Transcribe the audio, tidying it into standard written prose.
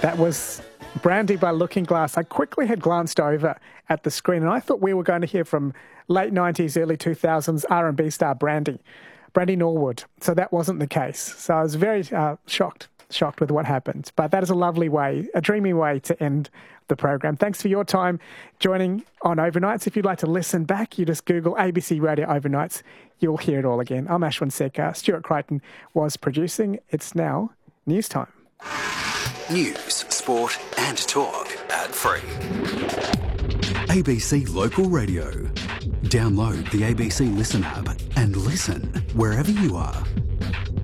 That was Brandy by Looking Glass. I quickly had glanced over at the screen and I thought we were going to hear from late 90s, early 2000s R&B star Brandy Norwood. So that wasn't the case. So I was very shocked with what happened. But that is a lovely way, a dreamy way to end the program. Thanks for your time joining on Overnights. If you'd like to listen back, you just Google ABC Radio Overnights. You'll hear it all again. I'm Ashwin Sekar. Stuart Crichton was producing. It's now news time. News, sport and talk ad-free. ABC Local Radio. Download the ABC Listen app and listen wherever you are.